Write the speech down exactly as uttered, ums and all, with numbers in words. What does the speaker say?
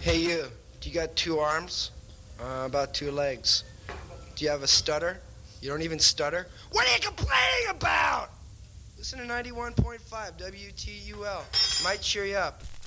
Hey you, do you got two arms? Uh, about two legs. Do you have a stutter? You don't even stutter? What are you complaining about? Listen to ninety-one point five W T U L. Might cheer you up.